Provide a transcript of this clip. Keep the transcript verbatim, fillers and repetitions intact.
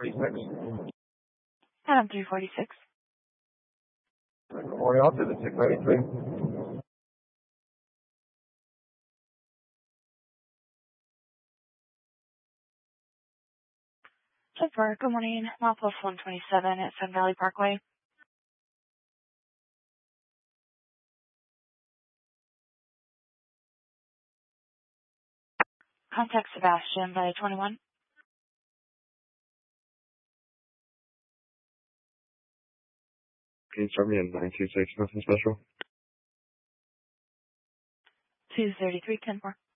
forty-six. Adam three forty-six. Good morning, I'll do the six ninety-three. Jennifer, good morning. Milepost one twenty-seven at Sun Valley Parkway. Contact Sebastian by twenty-one. Can you start me in nine two six, nothing special? two thirty-three ten four.